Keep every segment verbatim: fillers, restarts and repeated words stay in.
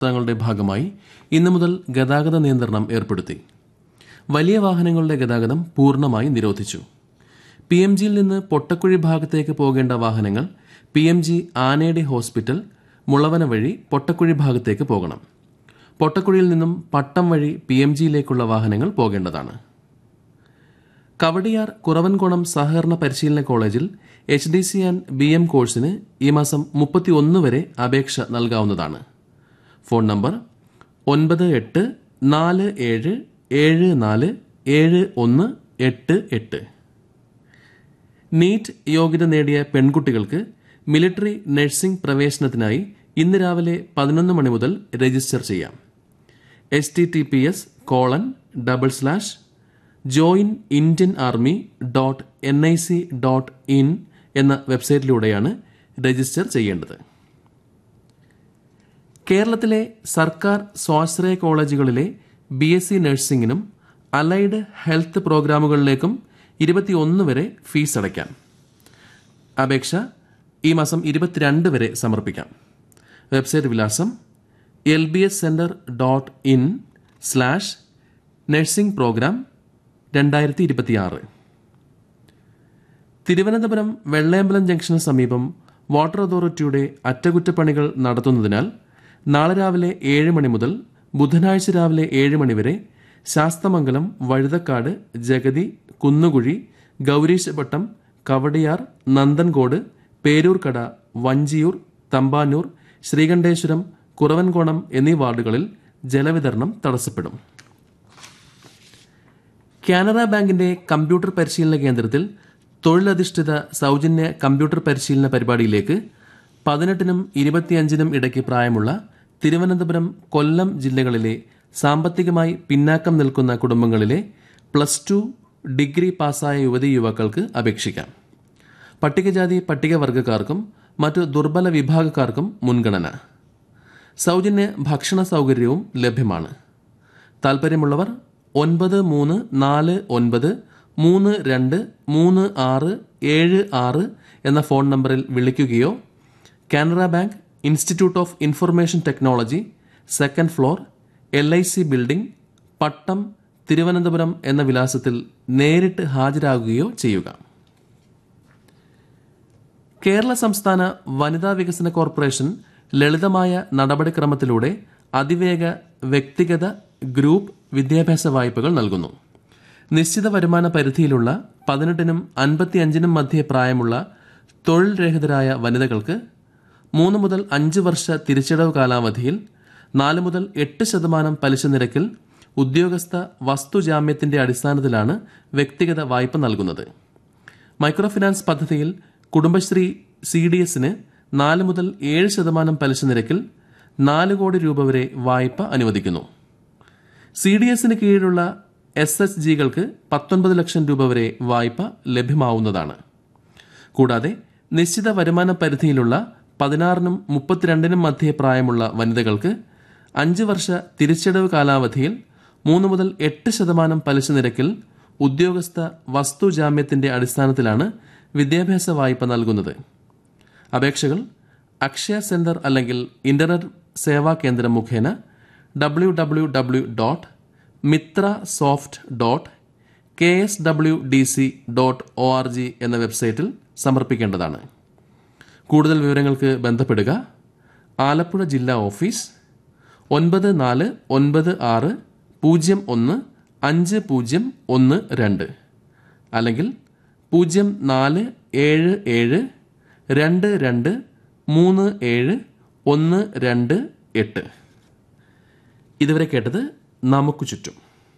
തങ്ങളുടെ ഭാഗമായി ഇന്നു മുതൽ ഗതാഗത നിയന്ത്രണം ഏർപ്പെടുത്തി. വലിയ വാഹനങ്ങളുടെ ഗതാഗതം പൂർണ്ണമായി നിരോധിച്ചു. പി എം ജിയിൽ നിന്ന് പൊട്ടക്കുഴി ഭാഗത്തേക്ക് പോകേണ്ട വാഹനങ്ങൾ P M G ആനേടി hospital Mulavana വഴി പൊട്ടക്കുഴി ഭാഗത്തേക്ക് പോകണം. പൊട്ടക്കുഴിയിൽ നിന്നും പട്ടം വഴി പി എം ജിയിലേക്കുള്ള വാഹനങ്ങൾ പോകേണ്ടതാണ്. കവടിയാർ കുറവൻകോണം സഹകരണ പരിശീലന കോളേജിൽ H D C and B M കോഴ്സിന് ഈ മാസം മുപ്പത്തിയൊന്ന് വരെ അപേക്ഷ നൽകാവുന്നതാണ്. ഫോൺ നമ്പർ ഒൻപത് എട്ട് നാല് ഏഴ് ഏഴ് നാല് ഏഴ് ഒന്ന് എട്ട് എട്ട്. നീറ്റ് യോഗ്യത നേടിയ പെൺകുട്ടികൾക്ക് മിലിറ്ററി നഴ്സിംഗ് പ്രവേശനത്തിനായി ഇന്ന് രാവിലെ പതിനൊന്ന് മണി മുതൽ രജിസ്റ്റർ ചെയ്യാം. H T T P S colon double slash join Indian army dot N I C dot in എന്ന വെബ്സൈറ്റിലൂടെയാണ് രജിസ്റ്റർ ചെയ്യേണ്ടത്. കേരളത്തിലെ സർക്കാർ സ്വാശ്രയ കോളേജുകളിലെ B S C നഴ്സിംഗിനും allied health പ്രോഗ്രാമുകളിലേക്കും ഇരുപത്തിയൊന്ന് വരെ ഫീസ് അടയ്ക്കാം. അപേക്ഷ ഈ മാസം ഇരുപത്തിരണ്ട് വരെ സമർപ്പിക്കാം. വെബ്സൈറ്റ് വിലാസം L B S centre dot in slash nursing programme രണ്ടായിരത്തി ഇരുപത്തിയാറ്. തിരുവനന്തപുരം വെള്ളയമ്പലം ജംഗ്ഷന് സമീപം വാട്ടർ അതോറിറ്റിയുടെ അറ്റകുറ്റപ്പണികൾ നടത്തുന്നതിനാൽ നാളെ രാവിലെ ഏഴ് മണി മുതൽ ബുധനാഴ്ച രാവിലെ ഏഴ് മണി വരെ ശാസ്തമംഗലം, വഴുതക്കാട്, ജഗതി, കുന്നുകുഴി, ഗൗരീശപട്ടം, കവടിയാർ, നന്ദൻകോട്, പേരൂർക്കട, വഞ്ചിയൂർ, തമ്പാനൂർ, ശ്രീകണ്ഠേശ്വരം, കുറവൻകോണം എന്നീ വാർഡുകളിൽ ജലവിതരണം തടസ്സപ്പെടും. കാനറ ബാങ്കിന്റെ കമ്പ്യൂട്ടർ പരിശീലന കേന്ദ്രത്തിൽ തൊഴിലധിഷ്ഠിത സൗജന്യ കമ്പ്യൂട്ടർ പരിശീലന പരിപാടിയിലേക്ക് പതിനെട്ടിനും ഇരുപത്തിയഞ്ചിനും ഇടയ്ക്ക് പ്രായമുള്ള തിരുവനന്തപുരം, കൊല്ലം ജില്ലകളിലെ സാമ്പത്തികമായി പിന്നാക്കം നിൽക്കുന്ന കുടുംബങ്ങളിലെ പ്ലസ് ടു, ഡിഗ്രി പാസ്സായ യുവതീ യുവാക്കൾക്ക് അപേക്ഷിക്കാം. പട്ടികജാതി പട്ടികവർഗക്കാർക്കും മറ്റു ദുർബല വിഭാഗക്കാർക്കും മുൻഗണന. സൗജന്യ ഭക്ഷണ സൗകര്യവും ലഭ്യമാണ്. താൽപ്പര്യമുള്ളവർ ഒൻപത് മൂന്ന് നാല് ഒൻപത് മൂന്ന് രണ്ട് മൂന്ന് ആറ് ഏഴ് ആറ് എന്ന ഫോൺ നമ്പറിൽ വിളിക്കുകയോ Canara bank, institute of information technology, second floor, L I C building, പട്ടം, തിരുവനന്തപുരം എന്ന വിലാസത്തിൽ നേരിട്ട് ഹാജരാകുകയോ ചെയ്യുക. കേരള സംസ്ഥാന വനിതാ വികസന കോർപ്പറേഷൻ ലളിതമായ നടപടിക്രമത്തിലൂടെ അതിവേഗ വ്യക്തിഗത, ഗ്രൂപ്പ് വിദ്യാഭ്യാസ വായ്പകൾ നൽകുന്നു. നിശ്ചിത വരുമാന പരിധിയിലുള്ള പതിനെട്ടിനും അൻപത്തിയഞ്ചിനും മധ്യേ പ്രായമുള്ള തൊഴിൽ രഹിതരായ വനിതകൾക്ക് മൂന്ന് മുതൽ അഞ്ച് വർഷ തിരിച്ചടവ് കാലാവധിയിൽ നാല് മുതൽ എട്ട് ശതമാനം പലിശ നിരക്കിൽ ഉദ്യോഗസ്ഥ വസ്തുജാമ്യത്തിന്റെ അടിസ്ഥാനത്തിലാണ് വ്യക്തിഗത വായ്പ നൽകുന്നത്. മൈക്രോ ഫിനാൻസ് പദ്ധതിയിൽ കുടുംബശ്രീ സി ഡി എസിന് നാല് മുതൽ ഏഴ് ശതമാനം പലിശ നിരക്കിൽ നാല് കോടി രൂപ വരെ വായ്പ അനുവദിക്കുന്നു. സി ഡി എസിന് കീഴിലുള്ള എസ് എച്ച് ജികൾക്ക് പത്തൊൻപത് ലക്ഷം രൂപ വരെ വായ്പ ലഭ്യമാവുന്നതാണ്. കൂടാതെ നിശ്ചിത വരുമാന പരിധിയിലുള്ള പതിനാറിനും മുപ്പത്തിരണ്ടിനും മധ്യേ പ്രായമുള്ള വനിതകൾക്ക് അഞ്ച് വർഷ തിരിച്ചടവ് കാലാവധിയിൽ മൂന്ന് മുതൽ എട്ട് ശതമാനം പലിശ നിരക്കിൽ ഉദ്യോഗസ്ഥ വസ്തുജാമ്യത്തിന്റെ അടിസ്ഥാനത്തിലാണ് വിദ്യാഭ്യാസ വായ്പ നൽകുന്നത്. അപേക്ഷകൾ അക്ഷയ സെന്റർ അല്ലെങ്കിൽ ഇന്റർനെറ്റ് സേവാ കേന്ദ്രം മുഖേന W W W dot Mitra soft dot K S W D C dot O R G എന്ന വെബ്സൈറ്റിൽ സമർപ്പിക്കേണ്ടതാണ്. കൂടുതൽ വിവരങ്ങൾക്ക് ബന്ധപ്പെടുക ആലപ്പുഴ ജില്ലാ ഓഫീസ് ഒൻപത് നാല് ഒൻപത് ആറ് പൂജ്യം ഒന്ന് അഞ്ച് പൂജ്യം ഒന്ന് രണ്ട് അല്ലെങ്കിൽ പൂജ്യം നാല് ഏഴ് ഏഴ് രണ്ട് രണ്ട് മൂന്ന് ഏഴ് ഒന്ന് രണ്ട് എട്ട്. ഇതുവരെ കേട്ടത് നമുക്ക് ചുറ്റും.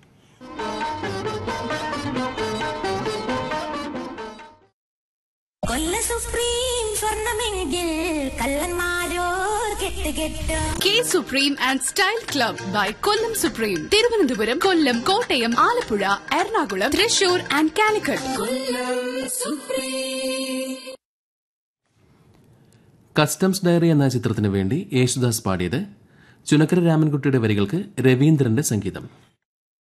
കൊല്ല supreme സ്വർണമെങ്കിൽ കള്ളന്മാരോർ കെട്ടുകെട്ട്. K supreme and style club by Kollam supreme. Thiruvananthapuram, Kollam, Kottayam, Alappuzha, Ernakulam, Thrissur and Calicut. Customs diary എന്ന ചിത്രത്തിനു വേണ്ടി യേശുദാസ് പാടിയത്. ചുനക്കര രാമൻകുട്ടിയുടെ വരികൾക്ക് രവീന്ദ്രന്റെ സംഗീതം.